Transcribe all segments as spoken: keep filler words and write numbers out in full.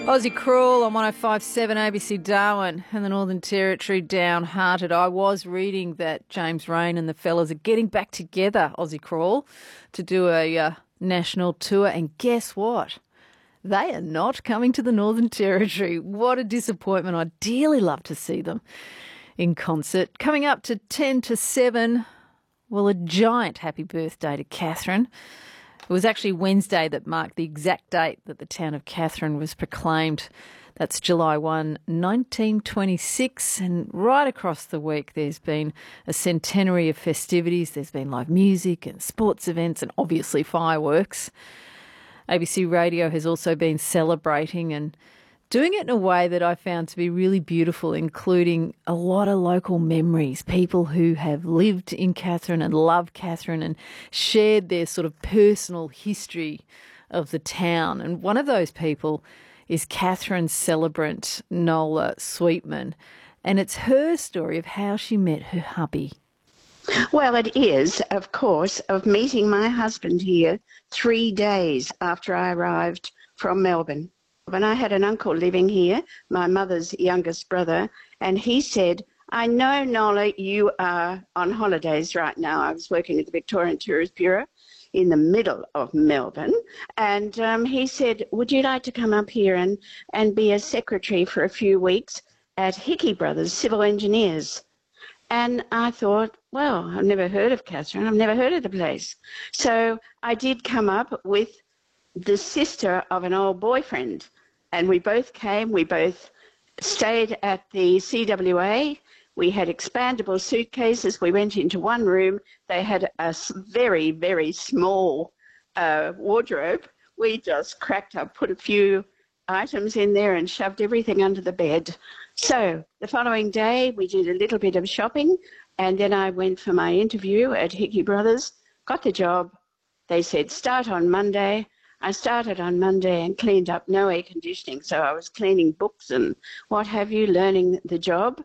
Aussie Cruel on one oh five point seven A B C Darwin and the Northern Territory downhearted. I was reading that James Rain and the fellas are getting back together, Aussie Cruel, to do a uh, national tour. And guess what? They are not coming to the Northern Territory. What a disappointment. I'd dearly love to see them in concert. Coming up to ten to seven, well, a giant happy birthday to Catherine. It was actually Wednesday that marked the exact date that the town of Catherine was proclaimed. That's July first, nineteen twenty-six. And right across the week there's been a centenary of festivities. There's been live music and sports events and obviously fireworks. A B C Radio has also been celebrating and doing it in a way that I found to be really beautiful, including a lot of local memories, people who have lived in Catherine and love Catherine and shared their sort of personal history of the town. And one of those people is Catherine's celebrant, Nola Sweetman. And it's her story of how she met her hubby. Well, it is, of course, of meeting my husband here three days after I arrived from Melbourne. When I had an uncle living here, my mother's youngest brother, and he said, I know, Nola, you are on holidays right now. I was working at the Victorian Tourist Bureau in the middle of Melbourne, and um, he said, would you like to come up here and, and be a secretary for a few weeks at Hickey Brothers Civil Engineers? And I thought, well, I've never heard of Catherine. I've never heard of the place. So I did come up with the sister of an old boyfriend. And we both came, we both stayed at the C W A. We had expandable suitcases. We went into one room. They had a very, very small uh, wardrobe. We just cracked up, put a few items in there and shoved everything under the bed. So the following day, we did a little bit of shopping, and then I went for my interview at Hickey Brothers, got the job. They said, start on Monday. I started on Monday and cleaned up, no air conditioning, so I was cleaning books and what have you, learning the job.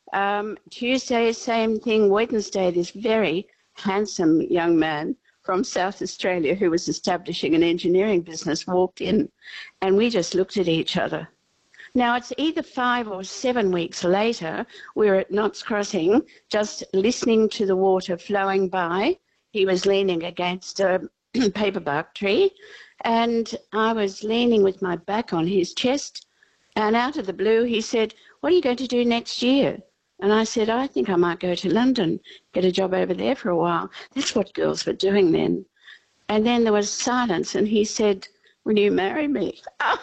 Um, Tuesday, same thing. Wednesday, this very handsome young man from South Australia who was establishing an engineering business walked in, and we just looked at each other. Now, it's either five or seven weeks later, we're at Knott's Crossing, just listening to the water flowing by. He was leaning against a paperbark tree, and I was leaning with my back on his chest, and out of the blue he said, what are you going to do next year? And I said, I think I might go to London, get a job over there for a while. That's what girls were doing then. And then there was silence, and he said, will you marry me?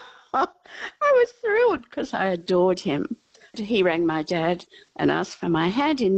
I was thrilled because I adored him. He rang my dad and asked for my hand in